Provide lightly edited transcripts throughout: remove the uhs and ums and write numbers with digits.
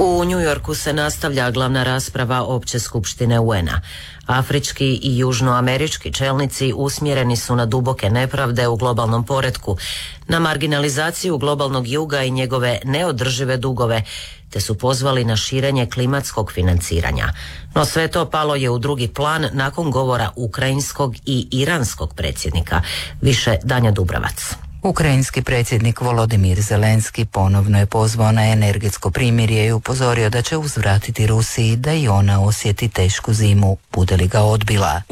U New Yorku se nastavlja glavna rasprava Opće skupštine UN-a. Afrički i južnoamerički čelnici usmjereni su na duboke nepravde u globalnom poretku, na marginalizaciju globalnog juga i njegove neodržive dugove, te su pozvali na širenje klimatskog financiranja. No sve to palo je u drugi plan nakon govora ukrajinskog i iranskog predsjednika. Više Danja Dubravac. Ukrajinski predsjednik Volodimir Zelenski ponovno je pozvao na energetsko primirje i upozorio da će uzvratiti Rusiji da i ona osjeti tešku zimu, bude li ga odbila.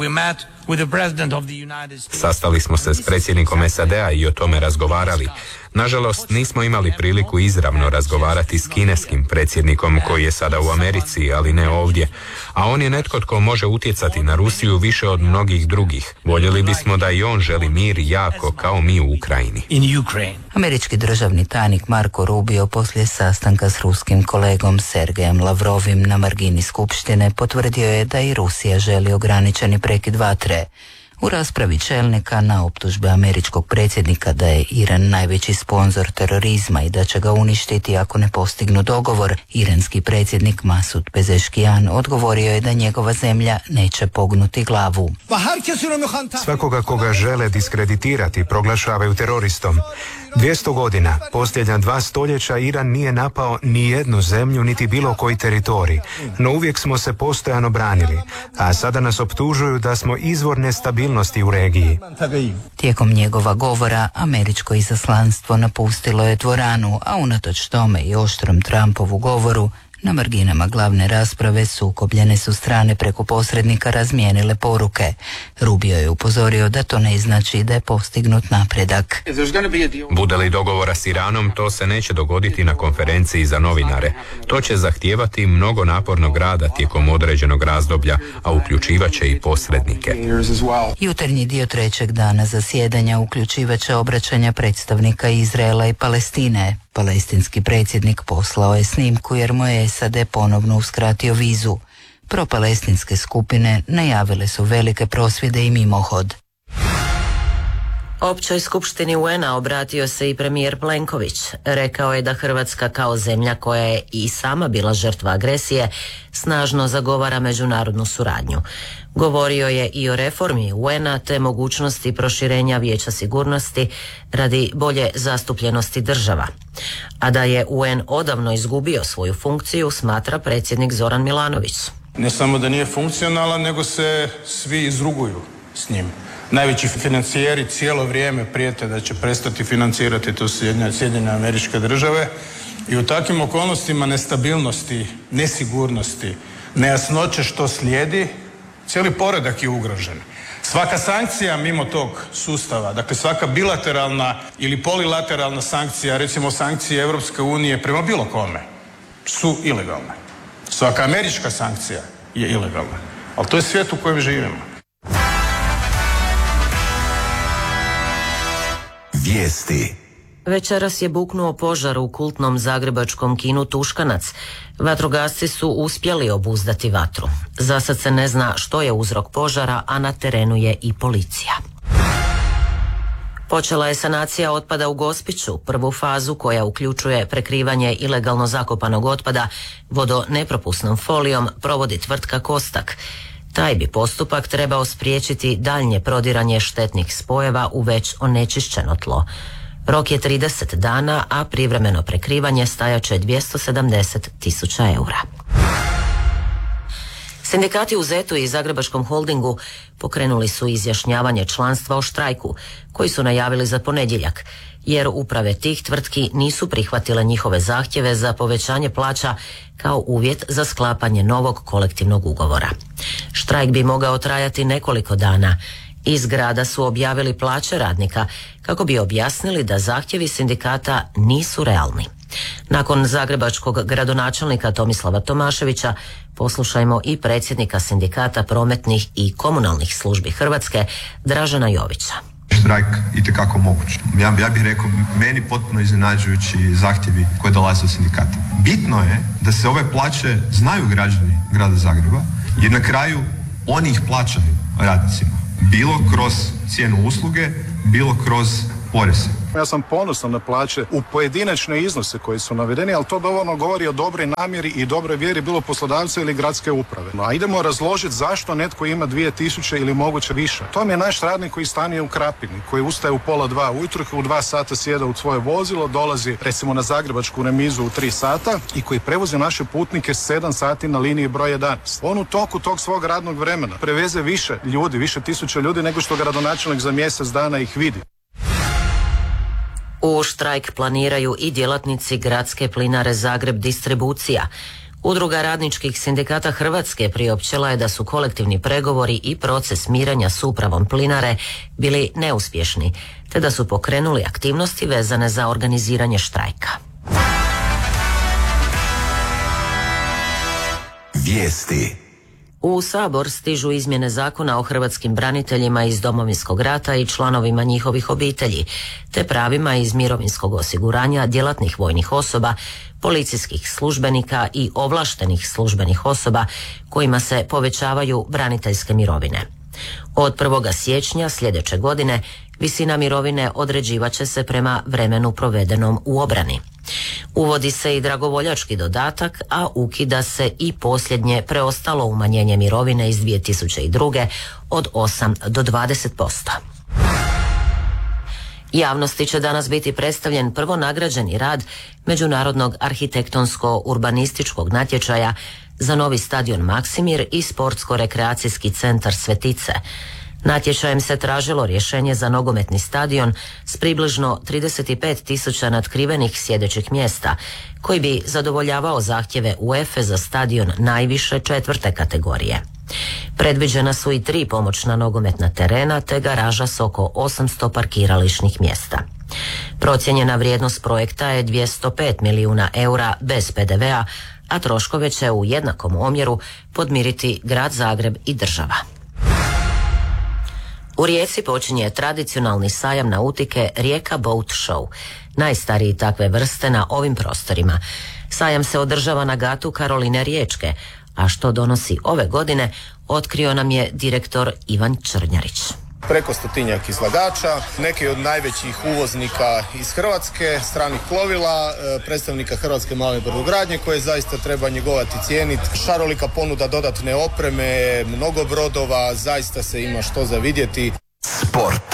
Sastali smo se s predsjednikom SAD-a i o tome razgovarali. Nažalost, nismo imali priliku izravno razgovarati s kineskim predsjednikom koji je sada u Americi, ali ne ovdje. A on je netko tko može utjecati na Rusiju više od mnogih drugih. Voljeli bismo da i on želi mir jako kao mi u Ukrajini. Američki državni tajnik Marko Rubio poslije sastanka s ruskim kolegom Sergejem Lavrovim na margini skupštine potvrdio je da i Rusija želi ograničeni prekid vatre. U raspravi čelnika na optužbe američkog predsjednika da je Iran najveći sponzor terorizma i da će ga uništiti ako ne postignu dogovor, iranski predsjednik Masud Pezeshkian odgovorio je da njegova zemlja neće pognuti glavu. Svakoga koga žele diskreditirati proglašavaju teroristom. 200 godina, posljednja 2 stoljeća, Iran nije napao ni jednu zemlju niti bilo koji teritorij, no uvijek smo se postojano branili, a sada nas optužuju da smo izvor nestabilnosti u regiji. Tijekom njegova govora američko izaslanstvo napustilo je dvoranu, a unatoč tome i oštrom Trumpovu govoru, na marginama glavne rasprave sukobljene su strane preko posrednika razmijenile poruke. Rubio je upozorio da to ne znači da je postignut napredak. Bude li dogovora s Iranom, to se neće dogoditi na konferenciji za novinare. To će zahtijevati mnogo napornog rada tijekom određenog razdoblja, a uključivaće i posrednike. Jutarnji dio trećeg dana zasjedanja uključivaće obraćanja predstavnika Izraela i Palestine. Palestinski predsjednik poslao je snimku jer mu je SAD ponovno uskratio vizu. Propalestinske skupine najavile su velike prosvjede i mimohod. Općoj skupštini UN-a obratio se i premijer Plenković. Rekao je da Hrvatska kao zemlja koja je i sama bila žrtva agresije snažno zagovara međunarodnu suradnju. Govorio je i o reformi UN-a te mogućnosti proširenja Vijeća sigurnosti radi bolje zastupljenosti država. A da je UN odavno izgubio svoju funkciju, smatra predsjednik Zoran Milanović. Ne samo da nije funkcionalan, nego se svi izruguju s njim. Najveći financijeri cijelo vrijeme prijete da će prestati financirati to Sjedinjene Američke Države i u takvim okolnostima nestabilnosti, nesigurnosti, nejasnoće što slijedi, cijeli poredak je ugrožen. Svaka sankcija mimo tog sustava, dakle svaka bilateralna ili polilateralna sankcija, recimo sankcije Europske unije prema bilo kome, su ilegalne. Svaka američka sankcija je ilegalna, ali to je svijet u kojem živimo. Vijesti. Večeras je buknuo požar u kultnom zagrebačkom kinu Tuškanac. Vatrogasci su uspjeli obuzdati vatru. Za sad se ne zna što je uzrok požara, a na terenu je i policija. Počela je sanacija otpada u Gospiću, prvu fazu koja uključuje prekrivanje ilegalno zakopanog otpada vodonepropusnom folijom provodi tvrtka Kostak. Taj bi postupak trebao spriječiti daljnje prodiranje štetnih spojeva u već onečišćeno tlo. Rok je 30 dana, a privremeno prekrivanje stajaće 270.000 eura. Sindikati u ZET-u i Zagrebačkom holdingu pokrenuli su izjašnjavanje članstva o štrajku, koji su najavili za ponedjeljak, jer uprave tih tvrtki nisu prihvatile njihove zahtjeve za povećanje plaća kao uvjet za sklapanje novog kolektivnog ugovora. Štrajk bi mogao trajati nekoliko dana. Iz grada su objavili plaće radnika kako bi objasnili da zahtjevi sindikata nisu realni. Nakon zagrebačkog gradonačelnika Tomislava Tomaševića poslušajmo i predsjednika sindikata prometnih i komunalnih službi Hrvatske Dražena Jovića. Štrajk itekako moguć. Ja bih rekao, meni potpuno iznenađujući zahtjevi koje dolaze od sindikata. Bitno je da se ove plaće znaju građani grada Zagreba, jer na kraju oni ih plaćaju radnicima. Bilo kroz cijenu usluge, bilo kroz porez. Ja sam ponosan na plaće u pojedinačne iznose koji su navedeni, ali to dovoljno govori o dobroj namjeri i dobroj vjeri bilo poslodavca ili gradske uprave. A idemo razložiti zašto netko ima 2000 ili moguće više. To mi je naš radnik koji stanuje u Krapini, koji ustaje u 1:30 ujutro, u 2 sata sjeda u svoje vozilo, dolazi recimo na Zagrebačku remizu u 3 sata i koji prevozi naše putnike 7 sati na liniji broj 11. On u toku tog svog radnog vremena preveze više ljudi, više tisuća ljudi nego što gradonačelnik za mjesec dana ih vidi. U štrajk planiraju i djelatnici Gradske plinare Zagreb Distribucija. Udruga radničkih sindikata Hrvatske priopćila je da su kolektivni pregovori i proces mirenja s upravom plinare bili neuspješni, te da su pokrenuli aktivnosti vezane za organiziranje štrajka. Vijesti. U Sabor stižu izmjene zakona o hrvatskim braniteljima iz Domovinskog rata i članovima njihovih obitelji, te pravima iz mirovinskog osiguranja djelatnih vojnih osoba, policijskih službenika i ovlaštenih službenih osoba kojima se povećavaju braniteljske mirovine. Od 1. siječnja sljedeće godine visina mirovine određivat će se prema vremenu provedenom u obrani. Uvodi se i dragovoljački dodatak, a ukida se i posljednje preostalo umanjenje mirovine iz 2002. od 8 do 20%. Javnosti će danas biti predstavljen prvo nagrađeni rad Međunarodnog arhitektonsko-urbanističkog natječaja za novi stadion Maksimir i sportsko-rekreacijski centar Svetice. Natječajem se tražilo rješenje za nogometni stadion s približno 35.000 natkrivenih sjedećih mjesta, koji bi zadovoljavao zahtjeve UEFA za stadion najviše 4. kategorije. Predviđena su i 3 pomoćna nogometna terena te garaža s oko 800 parkirališnih mjesta. Procijenjena vrijednost projekta je 205 milijuna eura bez PDV-a, a troškove će u jednakom omjeru podmiriti Grad Zagreb i država. U Rijeci počinje tradicionalni sajam nautike Rijeka Boat Show, najstariji takve vrste na ovim prostorima. Sajam se održava na gatu Karoline Riječke, a što donosi ove godine, otkrio nam je direktor Ivan Črnjarić. Preko 100-tinjak izlagača, neki od najvećih uvoznika iz Hrvatske, stranih plovila, predstavnika Hrvatske male brodogradnje koje zaista treba njegovati i cijeniti. Šarolika ponuda dodatne opreme, mnogo brodova, zaista se ima što za vidjeti. Sport.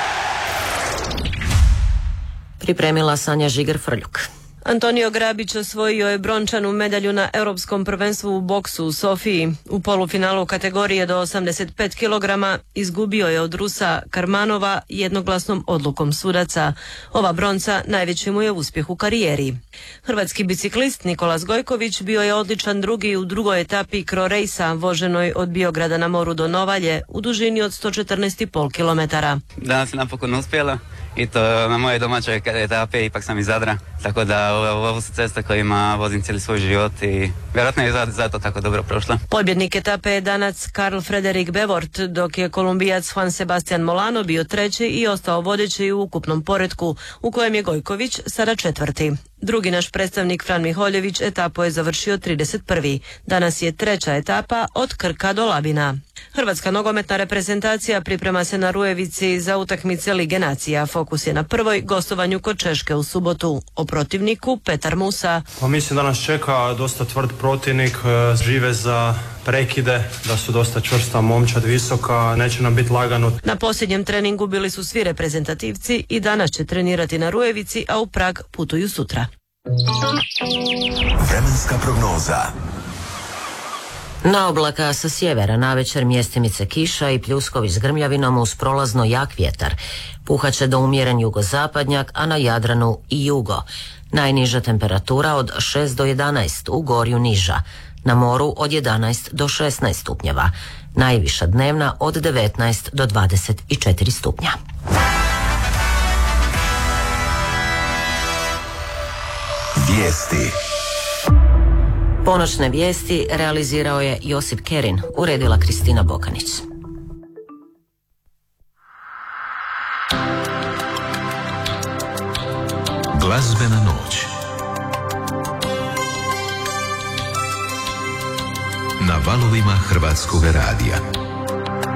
Pripremila Sanja Žiger-Frljuk. Antonio Grabić osvojio je brončanu medalju na Europskom prvenstvu u boksu u Sofiji. U polufinalu kategorije do 85 kg izgubio je od Rusa Karmanova jednoglasnom odlukom sudaca. Ova bronca najveći mu je uspjeh u karijeri. Hrvatski biciklist Nikolas Gojković bio je odličan drugi u drugoj etapi Cro Racea voženoj od Biograda na moru do Novalje u dužini od 114,5 km. Danas je napokon uspjela i to na moje domaćoj etape, ipak sam iz Zadra, tako da ovo su cesta kojima vozim cijeli svoj život i vjerojatno je zato tako dobro prošla. Pobjednik etape je Danac Karl Frederik Bevort, dok je Kolumbijac Juan Sebastian Molano bio treći i ostao vodeći u ukupnom poretku, u kojem je Gojković sada četvrti. Drugi naš predstavnik Fran Miholjević etapu je završio 31. Danas je treća etapa od Krka do Labina. Hrvatska nogometna reprezentacija priprema se na Rujevici za utakmice Lige nacija. Fokus je na prvoj gostovanju kod Češke u subotu. O protivniku Petar Musa. Mislim da nas čeka dosta tvrd protivnik, žive za prekide, da su dosta čvrsta momčad, visoka, neće nam biti lagano. Na posljednjem treningu bili su svi reprezentativci i danas će trenirati na Rujevici, a u Prag putuju sutra. Vremenska prognoza. Na oblaka sa sjevera navečer mjestimice kiša i pljuskovi s grmljavinom uz prolazno jak vjetar. Puhaće do umjeren jugozapadnjak, a na Jadranu i jugo. Najniža temperatura od 6 do 11, u Gorju niža. Na moru od 11 do 16 stupnjeva. Najviša dnevna od 19 do 24 stupnja. Vijesti. Ponoćne vijesti realizirao je Josip Kerin, uredila Kristina Bokanić. Glazbena noć. Na valovima Hrvatskog radija.